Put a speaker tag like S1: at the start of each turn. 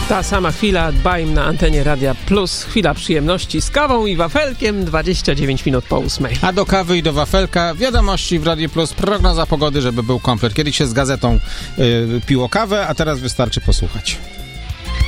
S1: Ta sama chwila, dbajmy na antenie Radia Plus. Chwila przyjemności z kawą i wafelkiem, 29 minut po 8.
S2: A do kawy i do wafelka wiadomości w Radiu Plus, prognoza pogody, żeby był komplet. Kiedyś się z gazetą piło kawę, a teraz wystarczy posłuchać.